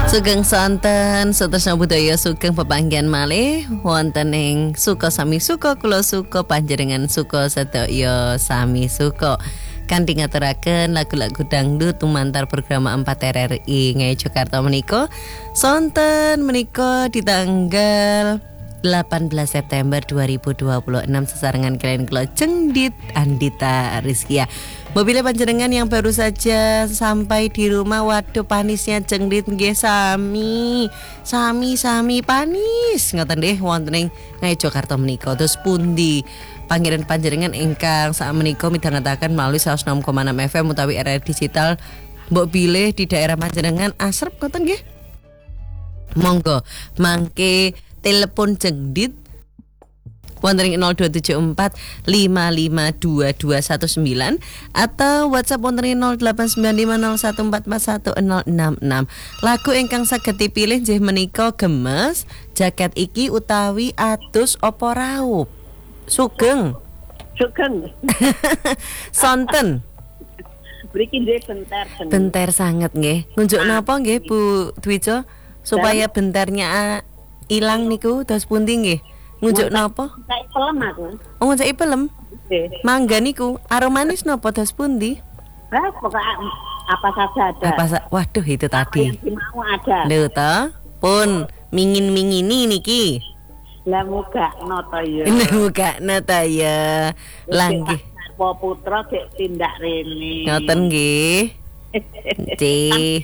Sugeng sonten Sutresna budaya sugeng pepanggihan malih wonten ing suka sami suka kula suka panjenengan suka sedaya sami suka kanthi ngaturaken lagu-lagu dangdut tumantar program 4 RRI Ngayu Jakarta menika sonten menika di tanggal 18 September 2026 sesarengan kalian kula Cengdit Andita Rizkia. Mobilnya panjenengan yang baru saja sampai di rumah, waduh panisnya Cengdit nggih sami panis ngoten nggih wonten ing Ngayu Jakarta menika. Terus pundi panggilan panjenengan ingkang sak menika midhangetaken melalui 106,6 FM utawi RRI digital mbok bilih di daerah panjenengan asrep ngoten nggih. Monggo mangke telepon Cengdit wonten ing 0274 552219 atau WhatsApp wonten ing 089501441066. Lagu ingkang saged dipilih nggih menika Gemes, Jaket Iki utawi Atus Apa Raup. Sugeng. Sonten. Mriki nggih bentar. Bentar sanget nggih. Nunjuk napa nggih Bu Dwijo supaya bentarnya ilang niku dos pundi nggih? Ngunjuk napa? Kayak pelem aku. Oh, ngunjuk pelem? Nggih. Mangga niku aromanis napa dos pundi? Pokoknya apa saja ada. Waduh itu tadi. Yang mau ada. Lho ta, pun mingin-mingini niki. Lah muga nata ya. Muga nata ya. Langgih. Po putra sik tindak rene. Ngoten nggih. Nggih.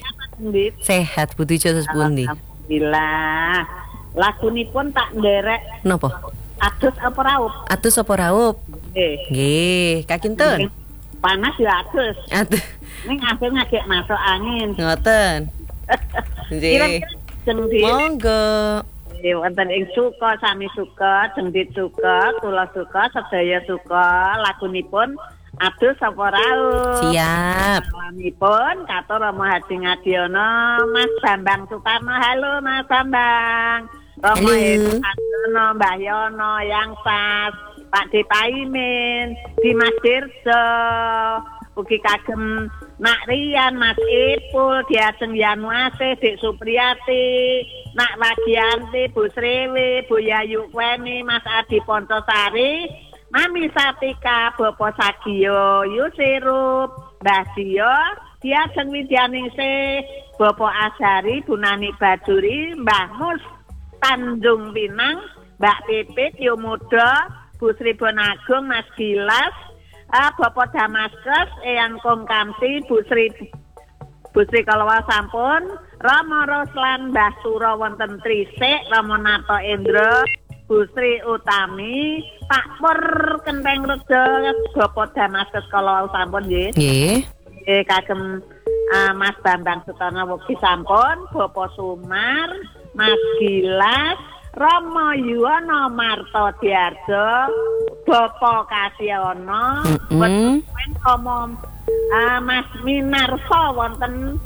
Sehat Bu Dwijo dos pundi? Alhamdulillah. Lagunipun tak nderek. Napa? Atus Apa Raup. Atus Apa Raup? Nggih. Nggih, kakinten. Panas ya atus. Aduh. Ning akhir ngajak masuk angin. Ngoten. Nggih. Monggo. Wonten ing suka sami suka, Cengdit suka, kula suka, sedaya suka, lagunipun Atus Apa Raup. Siap. Salamipun katur Rama Hadi Ngadiono, Mas Bambang Sutarno. Halo Mas Bambang. Rama Hadi Ngadiono, Mbah Yono, Yang Pas, Pak Dipaimin, Dimas Dirjo, ugi kagem Nak Rian, Mas Ipul, Diajeng Yanuase, Dik Supriyati, Nak Wagianti, Bu Srewi, Bu Yayu Kweni, Mas Adi Pontosari, Mami Satika, Bopo Sagio, Yusirup, Mbah Dio, Diajeng Widyaningsih, Bopo Asari, Bu Nani Baduri, Mbah Mus, Tanjung Pinang, Mbak Pipit, Yomuda, Bu Sri Bonagung, Mas Gilas, Bapak Damaskus, Eyang Kong Kamsi, Bu Sri Kalwa sampun, Rama Roslan, Mbah Suro wonten Trisik, Rama Nato Indra, Bu Sri Utami, Pak Pur Kenteng Rejo, Bapak Damaskus Kalwa sampun nggih. Nggih. Kagem Mas Bambang Sutarno ugi sampun, Bapak Sumar, Mas Gilas, Rama Yuwono Marto Diarjo, Bapak Kasyono, wonten Mas Minarso wonten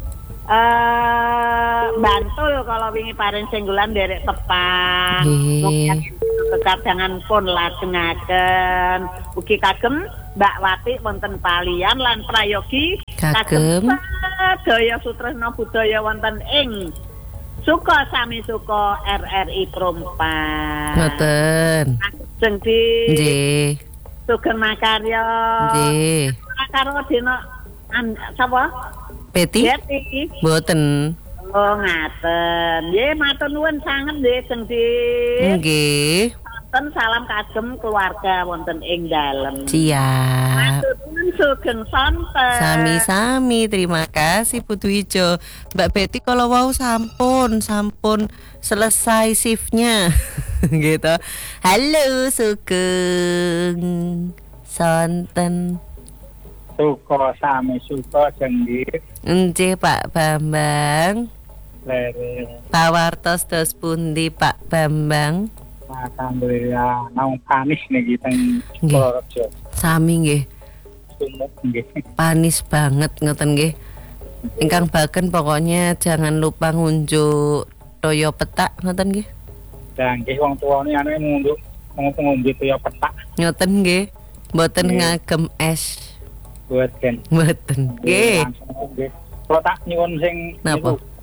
Bantul kalau wingi paring singgulan derek tepang. Mungkin kekadangan pun lajengaken. Ugi kagem Mbak Wati wonten Palian lan prayogi kagem Daya Sutresna Budaya wonten ing Suka sami suka RRI Prompat. Ngoten. Cengdit. Nggih. Sugeng makarya. Nggih. Karo dina sapa? Beti. Mboten. Oh ngaten. Nggih matur nuwun sanget nggih Cengdit. Nggih. Wonten salam kagem keluarga wonten ing dalem. Siap. Matur nuwun sugeng sonten. Sami-sami, terima kasih Bu Dwijo. Mbak Betty kalau wau sampun selesai shiftnya. Gitu. Halo sugeng sonten. Suka sami suka Cengdit. Nggih Pak Bambang. Lere. Pawartos dos pundi Pak Bambang? Alhamdulillah, naung panis niki teng Purworejo. Sami nggih. Sumuk nggih. Panis banget ngoten nggih. Ingkang baken pokoknya jangan lupa ngunjuk toyo petak ngoten nggih. Lah nggih wong tuwane ane ngunjuk ngombe toyo petak. Ngoten nggih. Mboten ngagem es. Mboten. Nggih. Kalau tak nyuwun sing napa?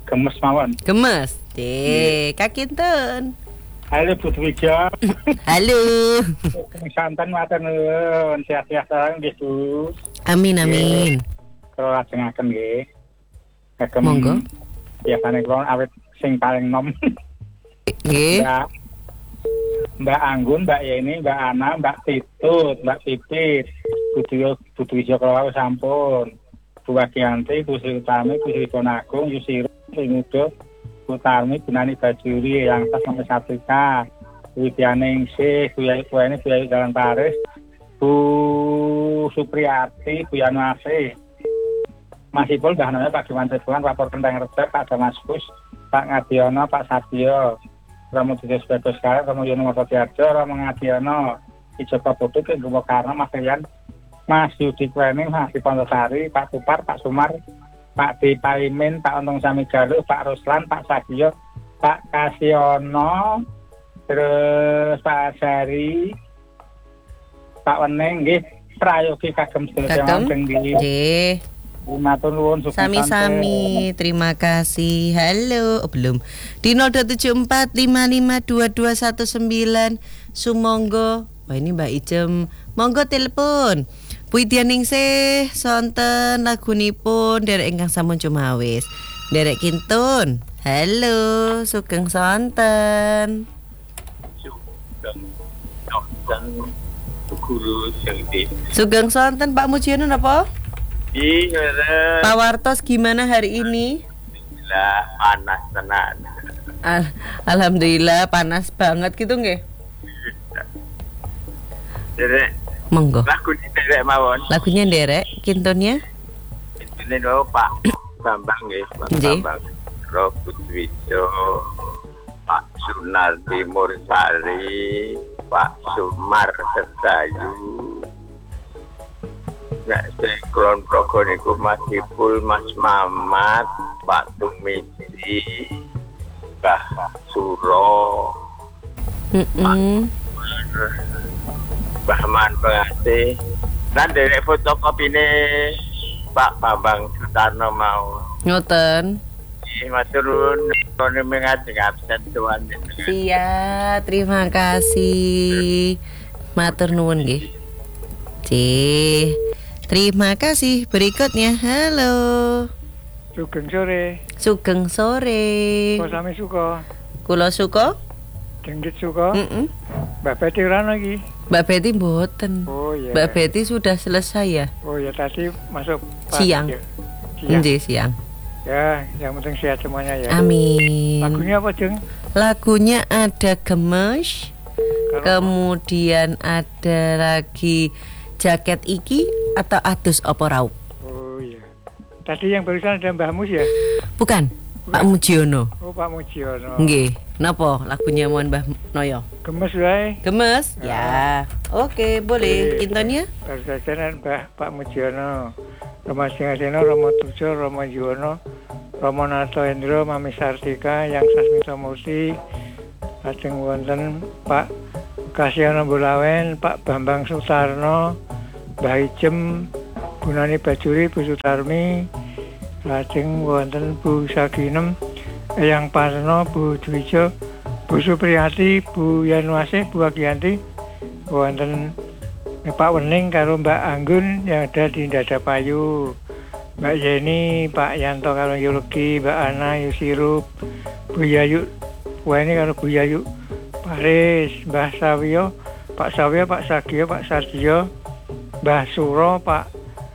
gemes mawon. Gemes. Kak Kinten. Halo Bu Dwijo. Halo. Santen matur nuwun, sehat-sehat sareng nggih Bu. Amin. Kalau lajengaken nggih. Kagem Monggo. biasane kula awit sing paling nom. Nggih. Mbak Anggun, Mbak Yeni, Mbak Ana, Mbak Titut, Mbak Pipit, Bu Dwijo kalau sampun. Bu Wagianti, Bu Sri Utami, Bu Sri Bonagung, Yusiro, Bu Mudo, Bu Tarmi, Bu Nani Bajuri, yang tas nomor 1K, Bu Widianingsih, Bu Yai Pueni, Bu Yai Jalan Paris, Bu Supriyati, Bu Yanuase, Mas Ipul, Mbak Noya, Pak Diwan Sebulan, Pak Portentang Recep, Pak Damaskus, Pak Ngadiono, Pak Sadio, Romo Tujuh Sebedo Sekarang, Romo Yono Mototiarjo, Romo Ngadiono, Ijoba Putu, Kenggumo Karno, Mas Rian, Mas Yudi Kwening, Mas Pondosari, Pak Tupar, Pak Sumar, Pak D. Paimin, Pak Untung Sami Galuh, Pak Ruslan, Pak Sadio, Pak Kasiono, terus Pak Sari, Pak Weneng, nggih, prayogi kagem sedaya wonten nggih. Matur nuwun Sami-sami, terima kasih. Halo, belum. Di 0274552219 Sumonggo. Wah, ini Mbak Ijem. Monggo telepon. Bu Widianingsih sonten lagunipun derek ingkang sampun cumawis. Derek Kintun. Halo, sugeng sonten. Sugeng sonten Pak Mujiono napa? Iya. Pak Wartos gimana hari ini? Alhamdulillah panas tenan. Alhamdulillah panas banget gitu nggih. Derek. Monggo. Lagunya derek mawon. Lagunya derek, kintonnya? Ini lho Pak Bambang nggih, Pak Bambang. Robo Dwijo, Pak Sunardi Mursari, Pak Sumar Sertayu. Nek sing kulon progo niku Mas Ipul, Mas Mamat, Pak Tumiti, Mbah Suro, Mbah Man Pengasih. Lan derek fotokopine Pak Bambang Sutarno mau. Ngoten. Matur nuwun kene mengajeng absen tuan. Siap, terima kasih. Matur nuwun nggih. Terima kasih. Berikutnya, halo. Sugeng sore. Sugeng sore. Kok sami suka? Kula suka? Jenggit suka? Mbak Betty ora iki. Mbak Betty mboten. Oh iya. Mbak Betty sudah selesai ya? Oh ya tadi masuk siang. Nggih, siang. Ya, yang penting sehat semuanya ya. Amin. Lagunya apa, Jeng? Lagunya ada Gemes. Kemudian ada lagi Jaket Iki atau Adus Opo Raup. Oh iya. Tadi yang barusan ada Mbah Mus ya? Bukan, Pak Mujiono. Oh, Pak Mujiono. Nggih. Napa lagunya mohon Mbah Noyo? Gemes wae. Gemes? Ya. Oke, boleh. Kintonnya? Barusan Pak Mujiono. Roma Singaseno, Romo Tujo, Romo Yuwono, Romo Narto Endro, Mami Sartika, Yang Sasmita Murti, lajeng wonten Pak Kasiono Bulawen, Pak Bambang Sutarno, Mbah Ijem, Bu Nani Bajuri, Bu Sutarmi, lajeng wonten Bu Saginem, Eyang Parno, Bu Dwijo, Bu Supriyati, Bu Yanuase, Bu Agianti, wonten Pak Wening karo Mbak Anggun yang ada di Dadapayu, Mbak Yeni, Pak Yanto karo Yulki, Mbak Ana, Yusirup, Bu Yayu, wah ini karo Bu Yayu, Paris, Mbah Sawyo, Pak Sagio, Pak Sardio, Mbah Suro, Pak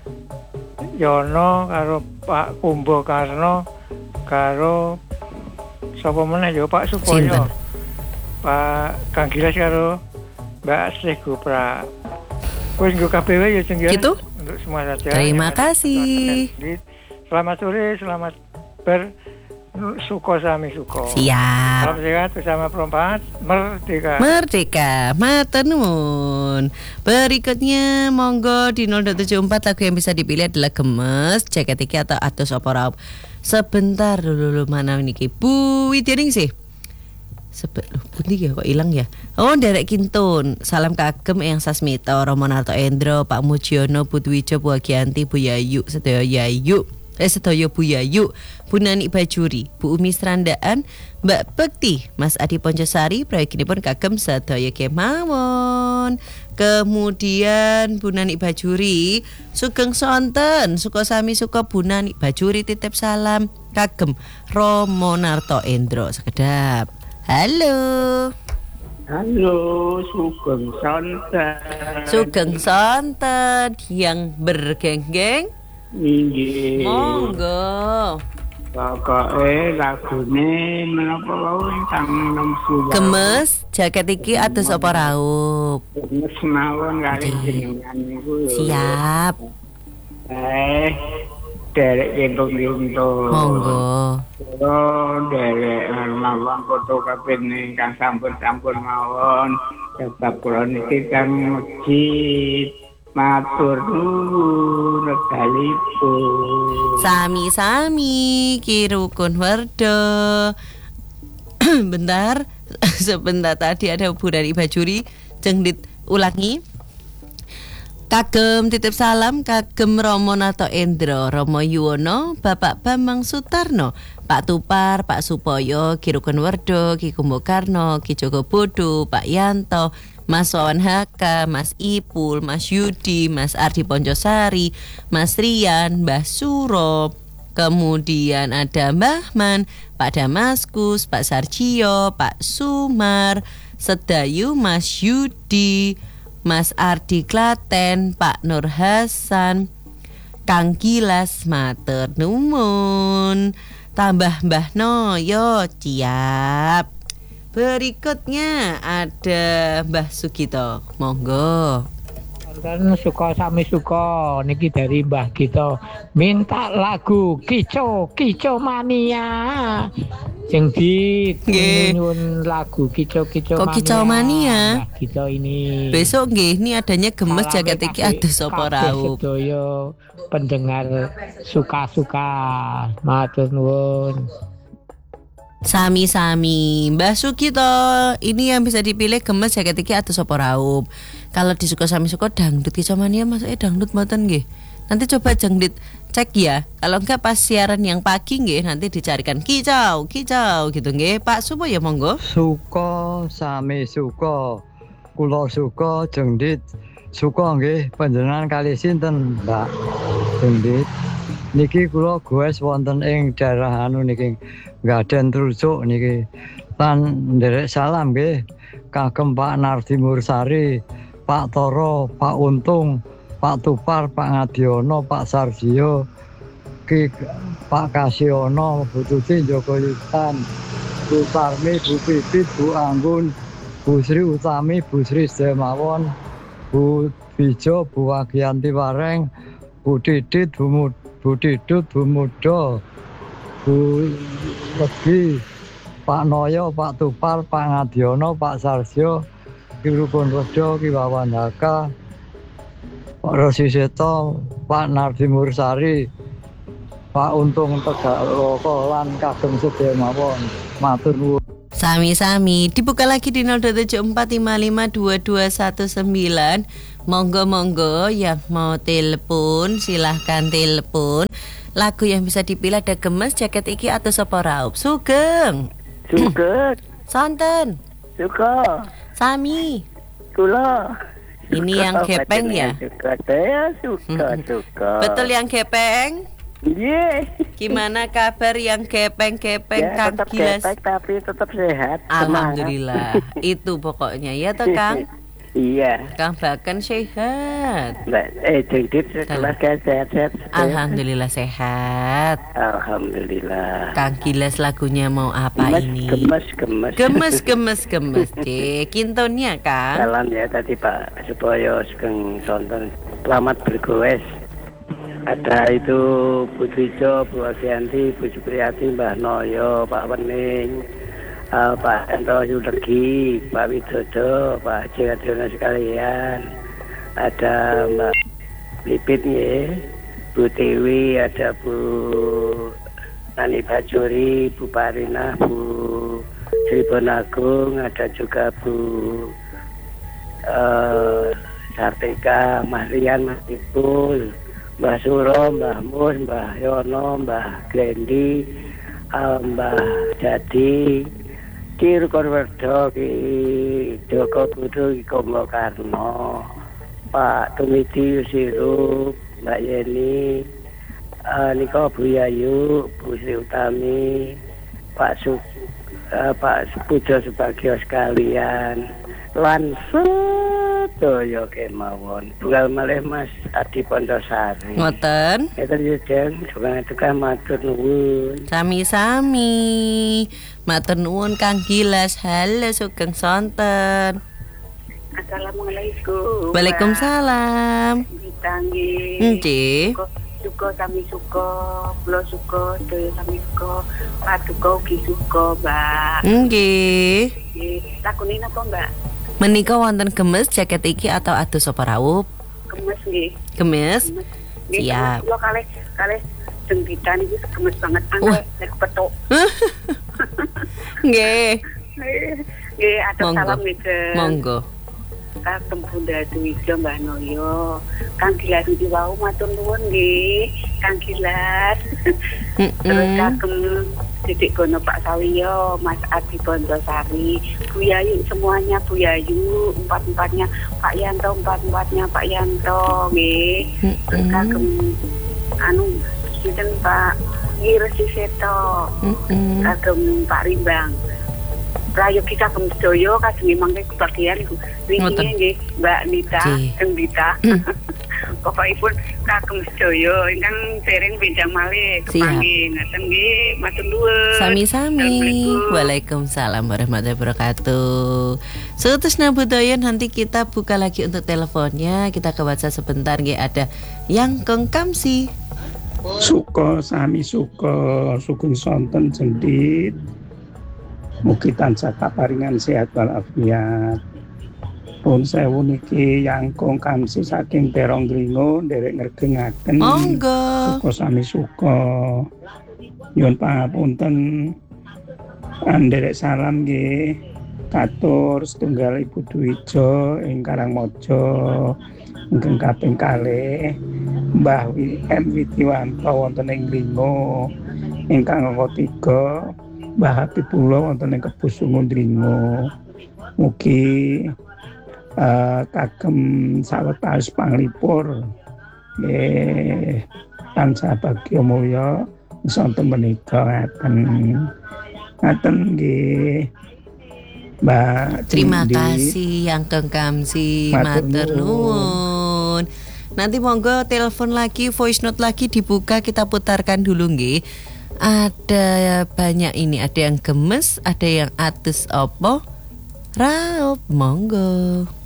Yono karo Pak Kumbo Karno, karo sapa meneh yo Pak Supoyo, Pak Kang Gilas karo Mbak Sri Gupra. Wis nggo KPW ya Ceng ya. Gitu? Untuk semua saja. Terima kasih. Selamat sore, selamat bersuko sami suko. Siap. Salam sehat bersama perempat merdeka. Merdeka, matur nuwun. Berikutnya monggo di 074 lagu yang bisa dipilih adalah Gemes, Jaket Iki atau Adus Opo Raup. Sebentar dulu mana niki Bu Widianingsih. Pundi ya kok hilang ya. Oh, Derek Kintun. Salam kagem Eyang Sasmito, Romo Narto Endro, Pak Mujiono, Bu Dwijo, Bu Agianti, Bu Yayu, sedaya Yayu. Sedaya Bu Yayu, Bu Nani Bajuri, Bu Umi Srandaan, Mbak Bekti, Mas Adi Poncosari, proyekinipun kagem sedaya kemawon. Kemudian Bu Nani Bajuri, sugeng sonten, suka sami suka Bu Nani Bajuri titip salam kagem Romo Narto Endro sekedap. Halo. Halo, sugeng sonten. Sugeng sonten yang bergenggeng. Inggih. Monggo. Pokoke lagune menapa wae ingkang nom suwung. Gemes jaket iki atus apa raup? Gemes mawon kali jenengan niku. Siap. Derek kentung-kentung. Monggo. Derek mawon foto kaping ingkang sampun-sampun mawon. Sebab kula niki kan masjid. Matur nuwun regalipun. Sami-sami Ki Rukun Werdo. Bentar, sebentar tadi ada Bu dari Bajuri, jeng ulangi. Kagem titip salam kagem Romo Narto Endro, Romo Yuwono, Bapak Bambang Sutarno, Pak Tupar, Pak Supoyo, Ki Rukun Werdo, Ki Kumbokarno, Ki Joko Bodo, Pak Yanto, Mas Wawan Haka, Mas Ipul, Mas Yudi, Mas Ardi Poncosari, Mas Rian, Mbah Suro, kemudian ada Mbah Man, Pak Damaskus, Pak Sarjio, Pak Sumar, Sedayu, Mas Yudi, Mas Ardi Klaten, Pak Nur Hasan, Kang Gilas, matur nuwun. Tambah Mbah Noyo, siap. Berikutnya ada Mbah Sugito, monggo. Kan suka sami suka niki dari Mbah Gito. Minta lagu Kico Mania. Sing di nyuwun lagu Kico Mania. Kok Kico Mania? Mbah Gito ini. Besok nggih ini adanya gemes jaket iki atus apa raup. Sedaya pendengar suka-suka. Matur nuwun. Sami-sami Mbah Sugito, ini yang bisa dipilih gemes jaket iki atus apa raup. Kalau disuka sami suka dangdut Kico Mania masuknya dangdut mboten nggih. Nanti coba jengdit cek ya. Kalau enggak pas siaran yang pagi nggih nanti dicarikan kicau gitu nggih. Pak Supo ya monggo. Suka sami suka. Kula suka jengdit. Suka nggih panjenengan kali sinten, Mbak? Jengdit. Niki kula goes wonten ing daerah anu niki Gaden Trusuk niki. Lan nderek salam nggih kagem Pak Nardi Mursari, Pak Toro, Pak Untung, Pak Tupar, Pak Ngadiono, Pak Sarjio, Pak Kasiono, Bu Tuti Joko Yutan, Bu Parmi, Bu Pipit, Bu Anggun, Bu Sri Utami, Bu Sri Sedemawon, Bu Bijo, Bu Wagianti Wareng, Bu Didit, Bu Didut, Bu Mudo, Bu Legi, Pak Noyo, Pak Tupar, Pak Ngadiono, Pak Sarsio, Ki Rukun Werdo, Ki Wawan Haka, Pak Rosi Seto, Pak Nardi Mursari, Pak Untung Tegaloko lan kagem sedemawon. Matur nuwun. Sami-sami dibuka lagi di 02745522119. Monggo yang mau telepon silahkan telepon. Lagu yang bisa dipilih ada gemes jaket iki atau sapa raup. Sugeng sonten Suka. sami. Kula. Ini yang gepeng ya? Suka. Saya suka. Betul yang gepeng? Iya. Gimana kabar yang gepeng-gepeng Kang Tetap Gilas? gepeng tapi tetap sehat. Alhamdulillah. Itu pokoknya ya toh Kang? Iya. Kang Baken sehat. Jengdit keluarga sehat-sehat. Alhamdulillah sehat. Alhamdulillah. Kang Gilas lagunya mau apa ini? Gemes. Gemes. Kintonnya Kang. Salam ya tadi Pak Supoyo sugeng sonten. Selamat bergoes. Ada itu Bu Trijo, Bu Asianti, Bu Supriyati, Mbah Noyo, Pak Wening, Pak Ento Yulegi, Pak Widodo, Pak Haji Kadiono sekalian. Ada Mbak Pipit ya, Bu Tiwi, ada Bu Nani Bajuri, Bu Parina, Bu Sri Bonagung, ada juga Bu Sartika, Mas Rian, Mas Ipul, Mbah Suro, Mbah Mus, Mbah Yono, Mbah Glendi, Mbah Jadi, Ki Rukonwerdo, Ki Joko Budo, Ki Kombo Karno, Pak Tumiti Yusiru, Mbak Yeni, Niko Bu Yayu, Bu Sri Utami, Pak Pujo Subagio sekalian, lan sedaya kemawon. Tunggal malih Mas Adi Pondosari. Ngoten. Eten Yujeng, tukang matur nuwun. Sami-sami. Matur nuwun Kang Gilas. Halo Sugeng Sonten. Assalamualaikum. Waalaikumsalam. Ditanggi. Nggih. Suka sami suka, kula suka, sedaya sami suka, paduka ugi suka, Mbak. Nggih. Lakune napa, Mbak? Menika wonten gemes jaket iki atau adus apa rawuh? Gemes nggih. Gemes. Nggih, Siap. kula kalih jenggitan iki gemes banget angke nek petuk. Nggih. Nggih, atur Monggo. salam nih ke Monggo. Kagem Bunda Duwijo Mbah Noyo. Kang Gilas iki wau matur nuwun nggih, Kang Gilas. Terus kagem Didik Gono Pak Sawiyo, Mas Adi Pondosari, Bu Yayu semuanya, Bu Yayu, empat-empatnya, Pak Yanto, empat-empatnya Pak Yanto, nggih. Terus kagem sinten Pak Girsi Seto, kagem Pak Rimbang. Prayogi kagem sedaya kagem mangke kebagian wingi nggih Mbak Nita, Kang Dita. Pokokipun kagem sedaya ingkang dereng bendang malih kepanggih ngaten nggih matur nuwun. Sami-sami. Waalaikumsalam warahmatullahi wabarakatuh. Sutusna budaya, nanti kita buka lagi untuk teleponnya. Kita ke WhatsApp sebentar nggih, ada yang Kamsi. Suka sami suka Sugeng Sonten Jendit. Mugi tansah kaparingan sehat walafiat. Pun sewu niki Yangkong Kamsi saking Terong Gringo nderek ngregengaken. Monggo. Suka sami suka. Nyuwun pangapunten. Nderek salam nggih. Katur setunggal Ibu Duwijo ing Karangmojo ingkang kaping kalih. Mbah M Witiwanto wonten ing Gringo ingkang angka 3. Mbah Habibullah wonten ing Kebusungun Dringo. Mugi kagem sawetawis panglipur nggih tansah bagya mulya sonten menika ngaten nggih Mbak. Terima kasih yang Kamsi, matur nuwun. Nanti monggo telepon lagi, voice note lagi dibuka, kita putarkan dulu nggih. Ada banyak ini, ada yang gemes, ada yang atus opo, raup, monggo.